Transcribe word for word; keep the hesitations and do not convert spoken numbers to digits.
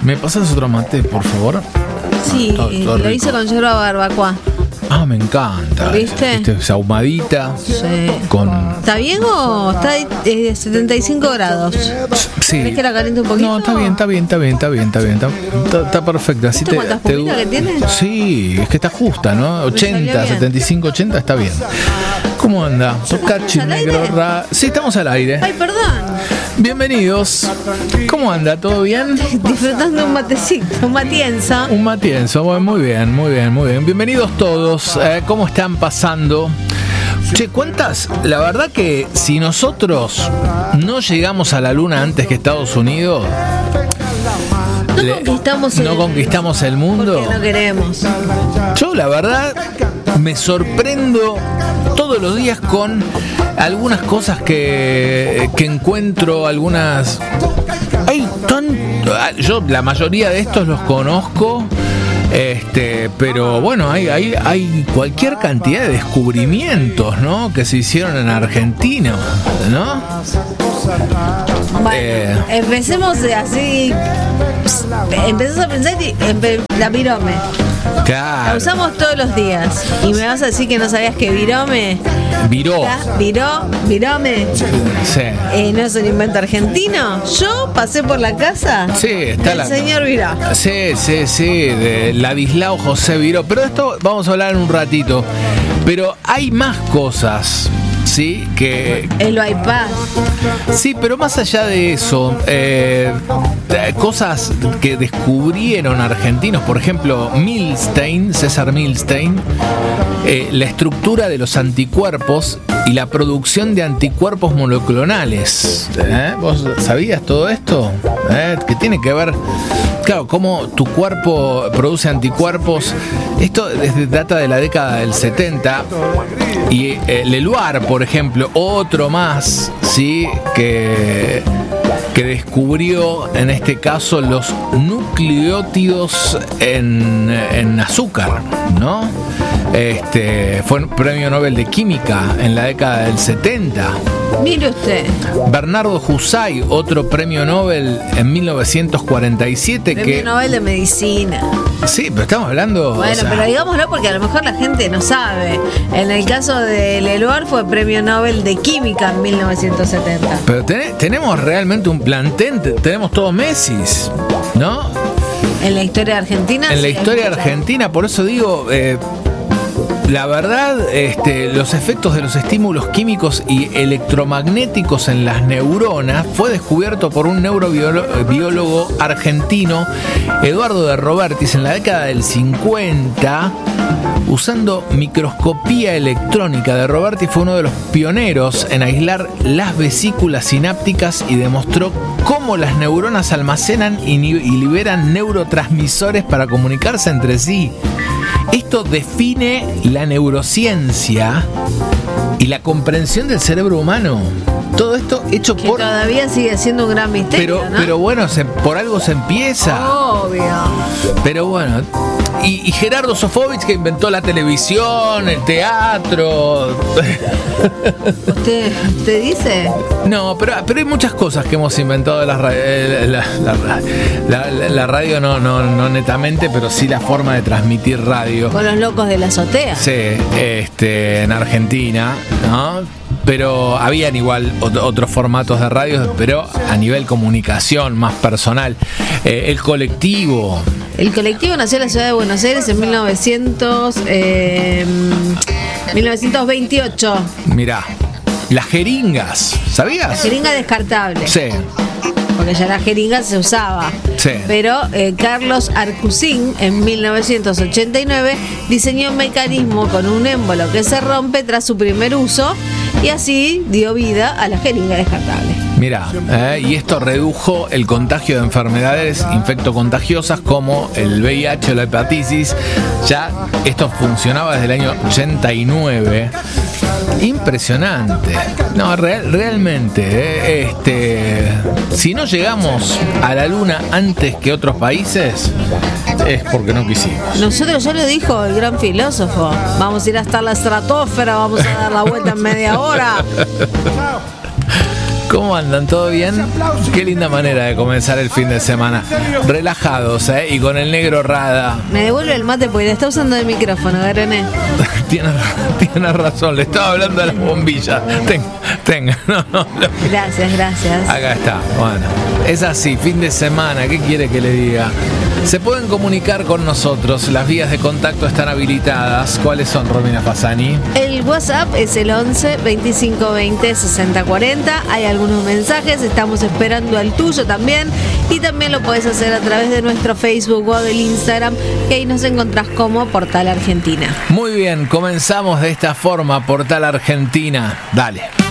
¿Me pasas otro mate, por favor? Sí, Todo- todo lo rico. hice con yerba barbacoa. Ah, me encanta. ¿Viste? Este, esa ahumadita. Sí. Con. ¿Está bien o está eh, setenta y cinco grados? Sí. ¿Querés que la caliente un poquito? No, está bien, está bien, está bien, está bien, está bien. Está, está, está perfecta. Así ¿Viste te, cuánta te- espumita que tiene? Sí, es que está justa, ¿no? ochenta, salió bien. setenta y cinco, ochenta, está bien. ¿Cómo anda? Tocachi al negro aire? ra. Sí, estamos al aire. Ay, perdón. Bienvenidos. ¿Cómo anda? ¿Todo bien? Disfrutando un matecito, un matienzo. Un matienzo. Bueno, muy bien, muy bien, muy bien. Bienvenidos todos. Eh, ¿Cómo están pasando? Che, ¿cuántas? La verdad que si nosotros no llegamos a la luna antes que Estados Unidos, No le- conquistamos el no conquistamos el mundo. porque no queremos. Yo la verdad me sorprendo todos los días con algunas cosas que, que encuentro, algunas... Hay tan... Yo la mayoría de estos los conozco, este, pero bueno, hay, hay, hay cualquier cantidad de descubrimientos, ¿no? Que se hicieron en Argentina, ¿no? Bueno, Eh. empecemos de así. Empezás a pensar y empe- la virome. La Claro. usamos todos los días. Y me vas a decir que no sabías que virome. Viró. ¿La? Viró, virome. Sí. Eh, ¿No es un invento argentino? Yo pasé por la casa Sí, está del la... señor Viró. Sí, sí, sí, de Ladislao José Viró. Pero de esto vamos a hablar en un ratito. Pero hay más cosas, ¿sí? Que... El bypass. Sí, pero más allá de eso, eh, eh, cosas que descubrieron argentinos, por ejemplo, Milstein, César Milstein, eh, la estructura de los anticuerpos y la producción de anticuerpos monoclonales. ¿Eh? ¿Vos sabías todo esto? ¿Eh? Que tiene que ver, claro, cómo tu cuerpo produce anticuerpos. Esto desde, data de la década del setenta. Y eh, Leluar, por ejemplo, otro más, ¿sí? Que, que descubrió en este caso los nucleótidos en, en azúcar, ¿no? Este, fue un premio Nobel de Química en la década del setenta. Mire usted. Bernardo Husay, otro premio Nobel en mil novecientos cuarenta y siete. Premio Que, Nobel de Medicina. sí, pero estamos hablando... Bueno, o sea, pero digámoslo porque a lo mejor la gente no sabe. En el caso de Leluar fue Premio Nobel de Química en mil novecientos setenta. Pero ten- tenemos realmente un plantel, te- tenemos todos Messis, ¿no? En la historia argentina. En la sí, hay historia muchas. argentina, por eso digo, eh, la verdad, este, los efectos de los estímulos químicos y electromagnéticos en las neuronas fue descubierto por un neurobiólogo argentino, Eduardo de Robertis, en la década del cincuenta. Usando microscopía electrónica, de Roberti fue uno de los pioneros en aislar las vesículas sinápticas y demostró cómo las neuronas almacenan y, ni- y liberan neurotransmisores para comunicarse entre sí. Esto define la neurociencia y la comprensión del cerebro humano. Todo esto hecho Que por... todavía sigue siendo un gran misterio, Pero, ¿no? pero bueno, se- por algo se empieza. Obvio. Pero bueno, y, y Gerardo Sofovich, que inventó la televisión, el teatro. ¿Usted, usted dice? No, pero, pero hay muchas cosas que hemos inventado de la, ra- eh, la, la- la- la- la radio, no, no, no netamente, pero sí la forma de transmitir radio. Con los locos de la azotea. Sí, este, en Argentina, ¿no? Pero habían igual ot- otros formatos de radio, pero a nivel comunicación más personal. Eh, el colectivo. El colectivo nació en la ciudad de Buenos Aires en mil novecientos, eh, mil novecientos veintiocho. Mirá, las jeringas, ¿sabías? Jeringa descartable. Sí, Porque ya la jeringa se usaba. Sí. Pero eh, Carlos Arcusín en mil novecientos ochenta y nueve diseñó un mecanismo con un émbolo que se rompe tras su primer uso y así dio vida a la jeringa descartable. mirá, eh, y esto redujo el contagio de enfermedades infectocontagiosas como el V I H o la hepatitis. Ya esto funcionaba desde el año ochenta y nueve. Impresionante. No, real- realmente, eh, este, si no llegamos a la luna antes que otros países, es porque no quisimos. Nosotros, ya lo dijo el gran filósofo, vamos a ir hasta la estratosfera, vamos a dar la vuelta en media hora. ¿Cómo andan? ¿Todo bien? Qué linda manera de comenzar el fin de semana. Relajados, ¿eh? Y con el negro Rada. Me devuelve el mate porque le está usando el micrófono, Garoné. Tienes, tienes razón, le estaba hablando de las bombillas. Tenga, tenga. No, no, no. Gracias, gracias. Acá está, bueno. Es así, fin de semana, ¿qué quiere que le diga? Se pueden comunicar con nosotros, las vías de contacto están habilitadas. ¿Cuáles son, Romina Fasani? El WhatsApp es el once veinticinco veinte sesenta cuarenta. Hay algunos mensajes, estamos esperando el tuyo también. Y también lo puedes hacer a través de nuestro Facebook o del Instagram, que ahí nos encontrás como Portal Argentina. Muy bien, comenzamos de esta forma, Portal Argentina. Dale.